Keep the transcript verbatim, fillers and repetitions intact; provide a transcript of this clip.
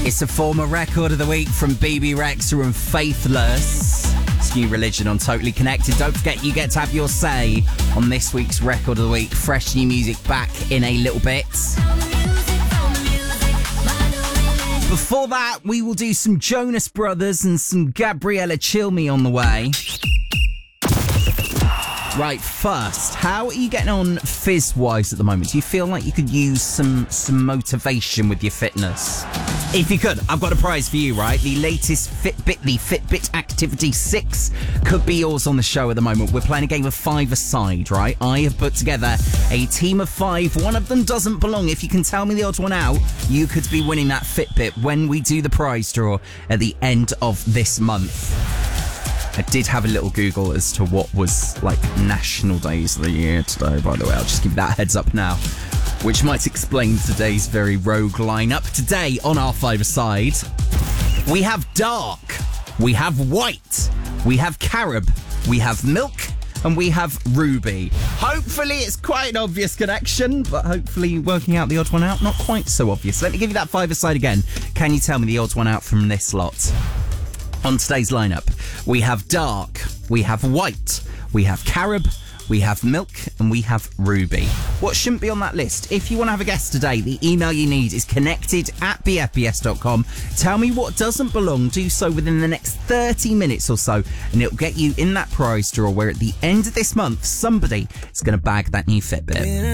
It's a former record of the week from B B Rexha and Faithless. It's New Religion on Totally Connected. Don't forget you get to have your say on this week's record of the week. Fresh new music back in a little bit. Before that, we will do some Jonas Brothers and some Gabriella Chilmi on the way. Right, first, how are you getting on fizz-wise at the moment? Do you feel like you could use some some motivation with your fitness? If you could, I've got a prize for you, right? The latest Fitbit, the Fitbit Activity six, could be yours on the show at the moment. We're playing a game of five-a-side, right? I have put together a team of five. One of them doesn't belong. If you can tell me the odd one out, you could be winning that Fitbit when we do the prize draw at the end of this month. I did have a little Google as to what was, like, national days of the year today, by the way. I'll just give you that heads up now, which might explain today's very rogue lineup. Today, on our five-a-side, we have dark, we have white, we have carob, we have milk, and we have ruby. Hopefully it's quite an obvious connection, but hopefully working out the odd one out, not quite so obvious. Let me give you that five-a-side again. Can you tell me the odd one out from this lot? On today's lineup, we have dark, we have white, we have carob, we have milk, and we have ruby. What shouldn't be on that list? If you want to have a guess today, the email you need is connected at b f b s dot com. Tell me what doesn't belong. Do so within the next thirty minutes or so, and it'll get you in that prize draw where at the end of this month, somebody is going to bag that new Fitbit.